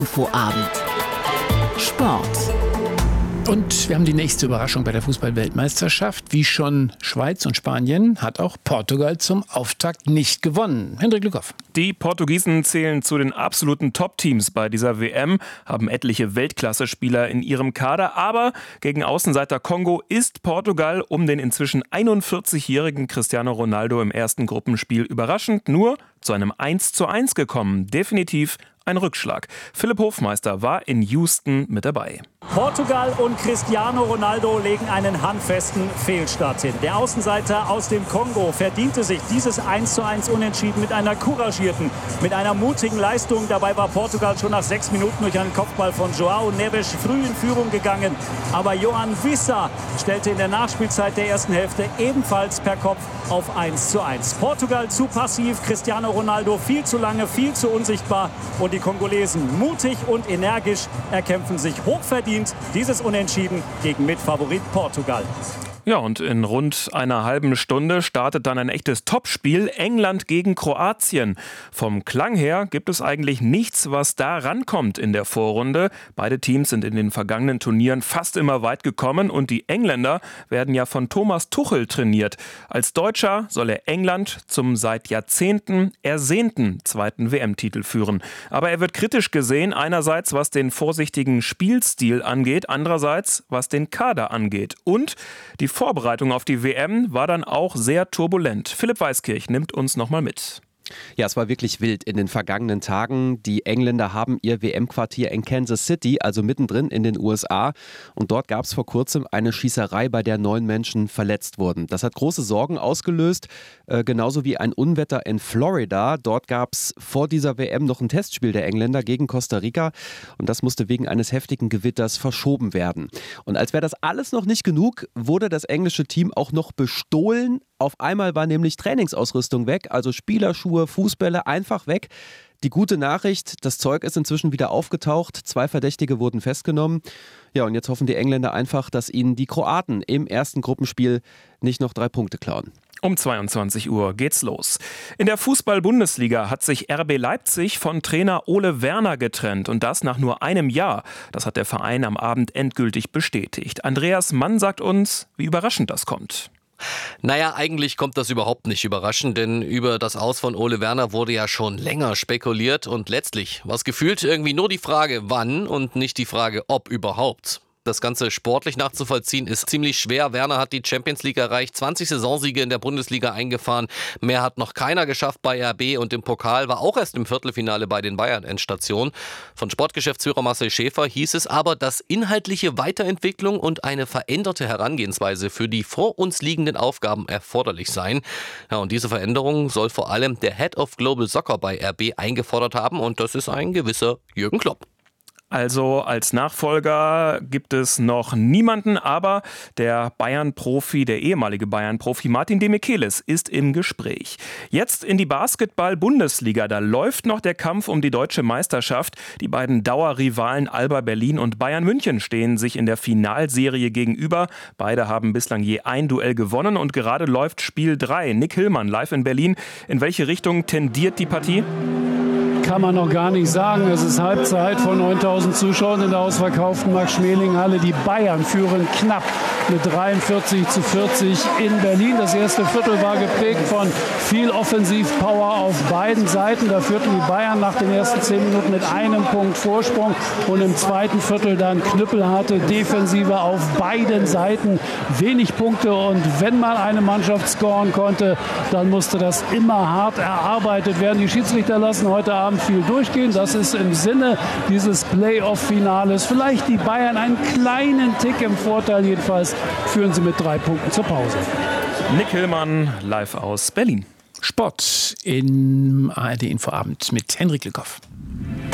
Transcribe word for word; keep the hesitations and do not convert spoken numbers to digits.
Infoabend. Sport. Und wir haben die nächste Überraschung bei der Fußball-Weltmeisterschaft. Wie schon Schweiz und Spanien hat auch Portugal zum Auftakt nicht gewonnen. Hendrik Lückhoff. Die Portugiesen zählen zu den absoluten Top-Teams bei dieser W M, haben etliche Weltklasse-Spieler in ihrem Kader. Aber gegen Außenseiter Kongo ist Portugal um den inzwischen einundvierzigjährigen Cristiano Ronaldo im ersten Gruppenspiel überraschend nur zu einem eins zu eins gekommen. Definitiv ein Rückschlag. Philipp Hofmeister war in Houston mit dabei. Portugal und Cristiano Ronaldo legen einen handfesten Fehlstart hin. Der Außenseiter aus dem Kongo verdiente sich dieses eins zu eins Unentschieden mit einer couragierten, mit einer mutigen Leistung. Dabei war Portugal schon nach sechs Minuten durch einen Kopfball von João Neves früh in Führung gegangen. Aber Johan Wissa stellte in der Nachspielzeit der ersten Hälfte ebenfalls per Kopf auf eins zu eins. Portugal zu passiv, Cristiano Ronaldo viel zu lange, viel zu unsichtbar. Und die Kongolesen mutig und energisch erkämpfen sich hochverdient dieses Unentschieden gegen Mitfavorit Portugal. Ja, und in rund einer halben Stunde startet dann ein echtes Topspiel, England gegen Kroatien. Vom Klang her gibt es eigentlich nichts, was da rankommt in der Vorrunde. Beide Teams sind in den vergangenen Turnieren fast immer weit gekommen und die Engländer werden ja von Thomas Tuchel trainiert. Als Deutscher soll er England zum seit Jahrzehnten ersehnten zweiten W M-Titel führen. Aber er wird kritisch gesehen, einerseits was den vorsichtigen Spielstil angeht, andererseits was den Kader angeht. Und die Die Vorbereitung auf die W M war dann auch sehr turbulent. Philipp Weiskirch nimmt uns nochmal mit. Ja, es war wirklich wild in den vergangenen Tagen. Die Engländer haben ihr W M-Quartier in Kansas City, also mittendrin in den U S A. Und dort gab es vor kurzem eine Schießerei, bei der neun Menschen verletzt wurden. Das hat große Sorgen ausgelöst, äh, genauso wie ein Unwetter in Florida. Dort gab es vor dieser W M noch ein Testspiel der Engländer gegen Costa Rica. Und das musste wegen eines heftigen Gewitters verschoben werden. Und als wäre das alles noch nicht genug, wurde das englische Team auch noch bestohlen. Auf einmal war nämlich Trainingsausrüstung weg, also Spielerschuhe, Fußbälle, einfach weg. Die gute Nachricht, das Zeug ist inzwischen wieder aufgetaucht, zwei Verdächtige wurden festgenommen. Ja, und jetzt hoffen die Engländer einfach, dass ihnen die Kroaten im ersten Gruppenspiel nicht noch drei Punkte klauen. Um zweiundzwanzig Uhr geht's los. In der Fußball-Bundesliga hat sich R B Leipzig von Trainer Ole Werner getrennt und das nach nur einem Jahr. Das hat der Verein am Abend endgültig bestätigt. Andreas Mann sagt uns, wie überraschend das kommt. Naja, eigentlich kommt das überhaupt nicht überraschend, denn über das Aus von Ole Werner wurde ja schon länger spekuliert und letztlich war es gefühlt irgendwie nur die Frage, wann und nicht die Frage, ob überhaupt. Das Ganze sportlich nachzuvollziehen ist ziemlich schwer. Werner hat die Champions League erreicht, zwanzig Saisonsiege in der Bundesliga eingefahren. Mehr hat noch keiner geschafft bei R B und im Pokal war auch erst im Viertelfinale bei den Bayern Endstation. Von Sportgeschäftsführer Marcel Schäfer hieß es aber, dass inhaltliche Weiterentwicklung und eine veränderte Herangehensweise für die vor uns liegenden Aufgaben erforderlich seien. Ja, und diese Veränderung soll vor allem der Head of Global Soccer bei R B eingefordert haben und das ist ein gewisser Jürgen Klopp. Also als Nachfolger gibt es noch niemanden, aber der Bayern-Profi, der ehemalige Bayern-Profi Martin Demichelis ist im Gespräch. Jetzt in die Basketball-Bundesliga, da läuft noch der Kampf um die deutsche Meisterschaft. Die beiden Dauerrivalen Alba Berlin und Bayern München stehen sich in der Finalserie gegenüber. Beide haben bislang je ein Duell gewonnen und gerade läuft Spiel drei. Nick Hillmann live in Berlin. In welche Richtung tendiert die Partie? Kann man noch gar nicht sagen. Es ist Halbzeit von neuntausend Zuschauern in der ausverkauften Max-Schmeling-Halle. Die Bayern führen knapp mit dreiundvierzig zu vierzig in Berlin. Das erste Viertel war geprägt von viel Offensivpower auf beiden Seiten. Da führten die Bayern nach den ersten zehn Minuten mit einem Punkt Vorsprung. Und im zweiten Viertel dann knüppelharte Defensive auf beiden Seiten. Wenig Punkte und wenn mal eine Mannschaft scoren konnte, dann musste das immer hart erarbeitet werden. Die Schiedsrichter lassen heute Abend viel durchgehen. Das ist im Sinne dieses Playoff-Finales. Vielleicht die Bayern einen kleinen Tick im Vorteil. Jedenfalls führen sie mit drei Punkten zur Pause. Nick Hillmann live aus Berlin. Sport im A R D-Infoabend mit Hendrik Lückhoff.